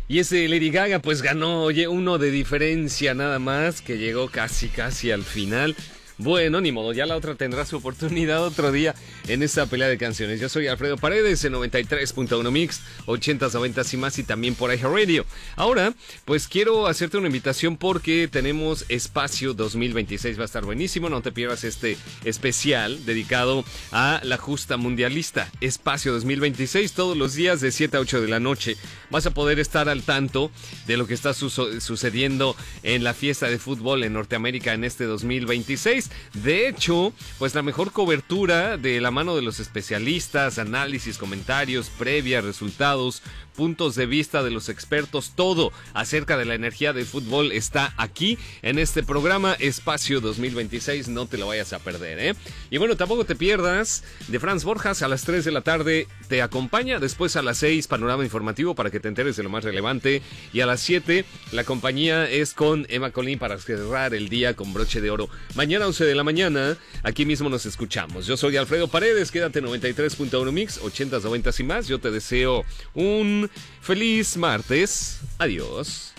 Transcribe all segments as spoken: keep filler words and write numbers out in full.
Y ese Lady Gaga pues ganó, oye, uno de diferencia nada más, que llegó casi casi al final. Bueno, ni modo, ya la otra tendrá su oportunidad otro día en esta pelea de canciones. Yo soy Alfredo Paredes en noventa y tres punto uno Mix, ochentas, noventas y más, y también por iHeartRadio. Ahora, pues quiero hacerte una invitación porque tenemos Espacio dos mil veintiséis, va a estar buenísimo. No te pierdas este especial dedicado a la justa mundialista. Espacio dos mil veintiséis, todos los días de siete a ocho de la noche. Vas a poder estar al tanto de lo que está su- sucediendo en la fiesta de fútbol en Norteamérica en este dos mil veintiséis. De hecho, pues la mejor cobertura de la mano de los especialistas, análisis, comentarios, previas, resultados, puntos de vista de los expertos, todo acerca de la energía del fútbol está aquí en este programa Espacio dos mil veintiséis, no te lo vayas a perder, ¿eh? Y bueno, tampoco te pierdas de Franz Borjas, a las tres de la tarde te acompaña, después a las seis panorama informativo para que te enteres de lo más relevante, y a las siete la compañía es con Emma Colín para cerrar el día con broche de oro. Mañana once de la mañana, aquí mismo nos escuchamos. Yo soy Alfredo Paredes, quédate en noventa y tres punto uno Mix, ochentas, noventas y más. Yo te deseo un feliz martes. Adiós.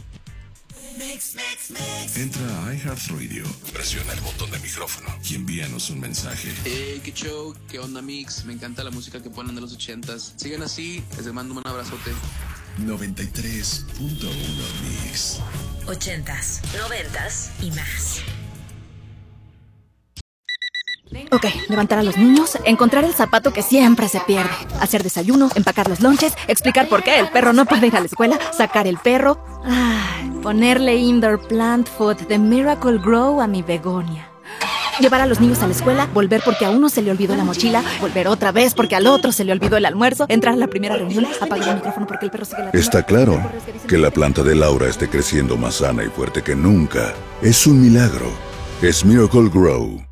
Entra a iHeartRadio, presiona el botón de micrófono y envíanos un mensaje. Hey, qué show, qué onda Mix, me encanta la música que ponen de los ochentas. Sigan así, les mando un abrazote. noventa y tres punto uno Mix. Ochentas, noventas y más. Ok, levantar a los niños, encontrar el zapato que siempre se pierde, hacer desayuno, empacar los lonches, explicar por qué el perro no puede ir a la escuela, sacar el perro, ay, ponerle indoor plant food de Miracle Grow a mi begonia. Llevar a los niños a la escuela, volver porque a uno se le olvidó la mochila, volver otra vez porque al otro se le olvidó el almuerzo, entrar a la primera reunión, apagar el micrófono porque el perro sigue la... Está claro que la planta de Laura esté creciendo más sana y fuerte que nunca. Es un milagro. Es Miracle Grow.